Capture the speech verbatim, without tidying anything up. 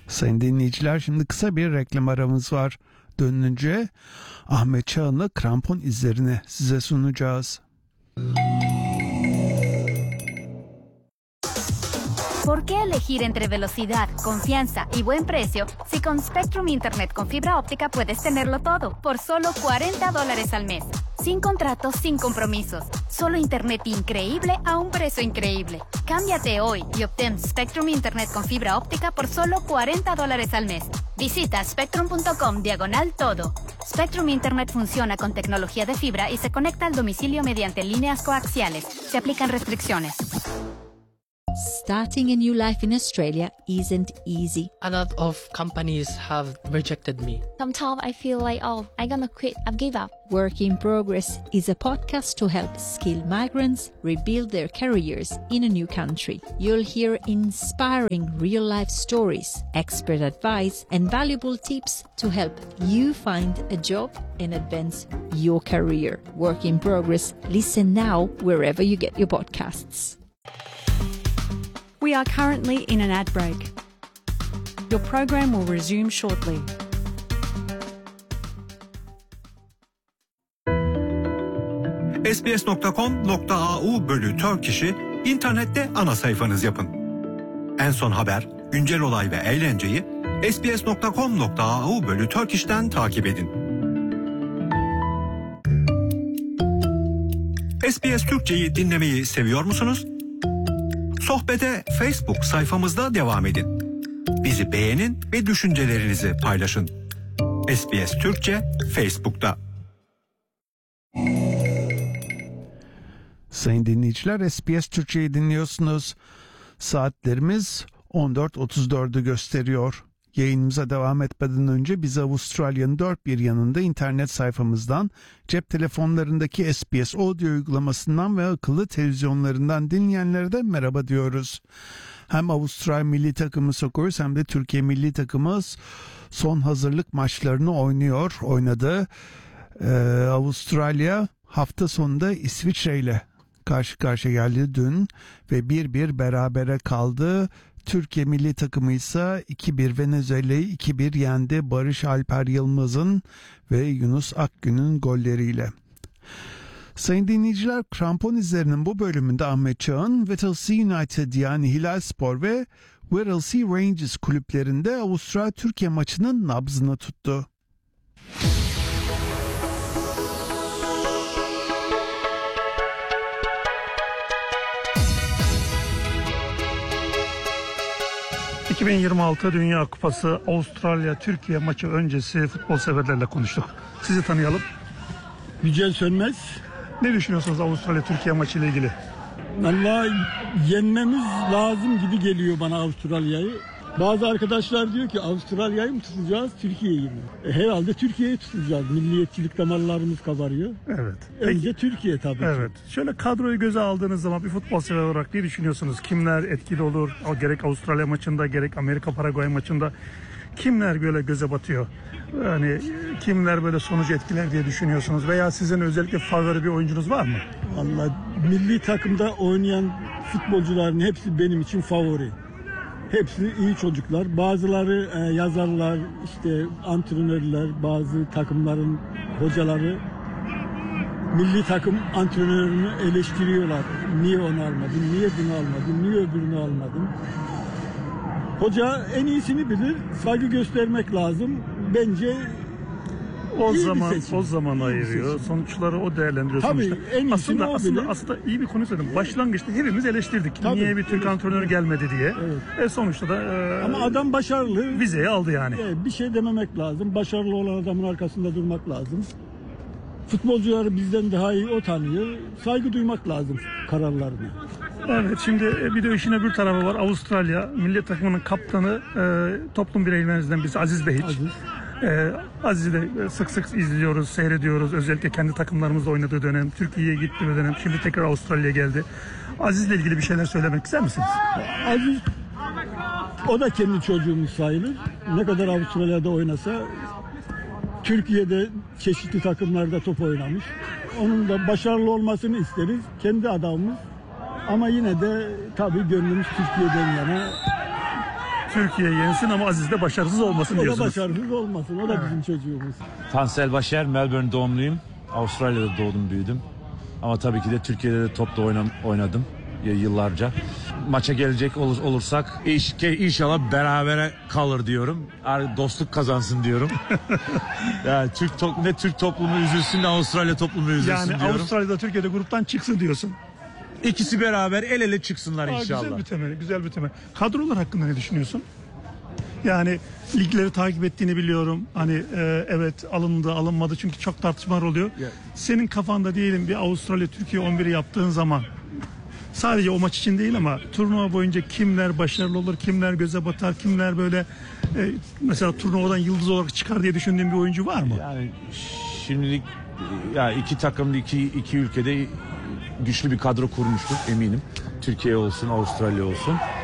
Sayın dinleyiciler, şimdi kısa bir reklam aramız var. Dönünce Ahmet Çağan'la krampon izlerini size sunacağız. ¿Por qué elegir entre velocidad, confianza y buen precio si con Spectrum Internet con fibra óptica puedes tenerlo todo por solo cuarenta dólares al mes? Sin contratos, sin compromisos. Solo internet increíble a un precio increíble. Cámbiate hoy y obtén Spectrum Internet con fibra óptica por solo cuarenta dólares al mes. Visita spectrum.com diagonal todo. Spectrum Internet funciona con tecnología de fibra y se conecta al domicilio mediante líneas coaxiales. Se aplican restricciones. Starting a new life in Australia isn't easy. A lot of companies have rejected me. Sometimes I feel like, oh, I'm gonna quit, I've give up. Work in Progress is a podcast to help skilled migrants rebuild their careers in a new country. You'll hear inspiring real-life stories, expert advice, and valuable tips to help you find a job and advance your career. Work in Progress. Listen now wherever you get your podcasts. We are currently in an ad break. Your program will resume shortly. S B S nokta com nokta A U bölü Turkish'i internette ana sayfanız yapın. En son haber, güncel olay ve eğlenceyi S B S nokta com nokta A U bölü Turkish'ten takip edin. S B S Türkçe'yi dinlemeyi seviyor musunuz? Sohbete Facebook sayfamızda devam edin. Bizi beğenin ve düşüncelerinizi paylaşın. S B S Türkçe Facebook'ta. Sayın dinleyiciler, S B S Türkçe'yi dinliyorsunuz. Saatlerimiz on dört otuz dördü gösteriyor. Yayınımıza devam etmeden önce bizi Avustralya'nın dört bir yanında internet sayfamızdan, cep telefonlarındaki S B S Audio uygulamasından ve akıllı televizyonlarından dinleyenlere de merhaba diyoruz. Hem Avustralya milli takımı Socceroos hem de Türkiye milli takımımız son hazırlık maçlarını oynuyor, oynadı. Ee, Avustralya hafta sonunda İsviçre ile karşı karşıya geldi dün ve bir bir berabere kaldı. Türkiye milli takımı ise iki bir Venezuela'yı iki bir yendi Barış Alper Yılmaz'ın ve Yunus Akgün'ün golleriyle. Sayın dinleyiciler, krampon izlerinin bu bölümünde Ahmet Çağan, Whittlesea United yani Hilal Spor ve Whittlesea Rangers kulüplerinde Avustralya-Türkiye maçının nabzını tuttu. iki bin yirmi altı Dünya Kupası Avustralya-Türkiye maçı öncesi futbol severlerle konuştuk. Sizi tanıyalım. Yücel Sönmez. Ne düşünüyorsunuz Avustralya-Türkiye maçı ile ilgili? Vallahi yenmemiz lazım gibi geliyor bana Avustralya'yı. Bazı arkadaşlar diyor ki Avustralya'yı mı tutacağız, Türkiye'yi mi? E, herhalde Türkiye'yi tutacağız. Milliyetçilik damarlarımız kabarıyor. Evet. Önce Türkiye tabii Evet. ki. Şöyle kadroyu göze aldığınız zaman bir futbol sever olarak ne düşünüyorsunuz? Kimler etkili olur? Gerek Avustralya maçında gerek Amerika Paraguay maçında kimler böyle göze batıyor? Yani kimler böyle sonucu etkiler diye düşünüyorsunuz? Veya sizin özellikle favori bir oyuncunuz var mı? Vallahi milli takımda oynayan futbolcuların hepsi benim için favori. Hepsi iyi çocuklar. Bazıları e, yazarlar, işte antrenörler, bazı takımların hocaları milli takım antrenörünü eleştiriyorlar. Niye onu almadın, niye bunu almadın, niye öbürünü almadın? Hoca en iyisini bilir, saygı göstermek lazım. Bence o iyi zaman bir seçim. o zaman İyi bir ayırıyor. seçim. Sonuçları o değerlendiriyor. Tabii, sonuçta. en iyisini aslında o aslında bilir. aslında iyi bir konu söyledim. Başlangıçta hepimiz eleştirdik. Tabii, Niye bir Türk evet, antrenör evet. gelmedi diye. Evet. E sonuçta da e, Ama adam başarılı. vizeyi aldı yani. E, bir şey dememek lazım. Başarılı olan adamın arkasında durmak lazım. Futbolcuları bizden daha iyi o tanıyor. Saygı duymak lazım kararlarına. Evet, şimdi bir de işin öbür tarafı var. Avustralya milli takımının kaptanı e, toplum bireylerinizden birisi Aziz Behiç. Aziz. E, Aziz'i de sık sık izliyoruz, seyrediyoruz. Özellikle kendi takımlarımızla oynadığı dönem, Türkiye'ye gittiği dönem, şimdi tekrar Avustralya'ya geldi. Aziz'le ilgili bir şeyler söylemek ister misiniz? Aziz, o da kendi çocuğumuz sayılır. Ne kadar Avustralya'da oynasa, Türkiye'de çeşitli takımlarda top oynamış. Onun da başarılı olmasını isteriz. Kendi adamımız. Ama yine de tabii gönlümüz Türkiye'den yana. Türkiye yensin ama Aziz de başarısız olmasın O da diyorsunuz. başarısız olmasın. O da bizim çocuğumuz. Tansel Başer, Melbourne doğumluyum. Avustralya'da doğdum, büyüdüm. Ama tabii ki de Türkiye'de de topta oynam, oynadım yıllarca. Maça gelecek olur, olursak iş, inşallah berabere kalır diyorum. Dostluk kazansın diyorum. Yani Türk top, ne Türk toplumu üzülsün ne Avustralya toplumu üzülsün Yani diyorum. Avustralya'da Türkiye'de gruptan çıksın diyorsun. İkisi beraber el ele çıksınlar Aa, inşallah. güzel bir temel, güzel bir temel. Kadrolar hakkında ne düşünüyorsun? Yani ligleri takip ettiğini biliyorum. Hani e, evet alındı, alınmadı çünkü çok tartışmalar oluyor. Ya. Senin kafanda diyelim bir Avustralya Türkiye on biri yaptığın zaman sadece o maç için değil ama turnuva boyunca kimler başarılı olur, kimler göze batar, kimler böyle e, mesela turnuvadan yıldız olarak çıkar diye düşündüğün bir oyuncu var mı? Yani şimdilik ya iki takımda iki iki ülkede güçlü bir kadro kurmuştur eminim. Türkiye olsun, Avustralya olsun.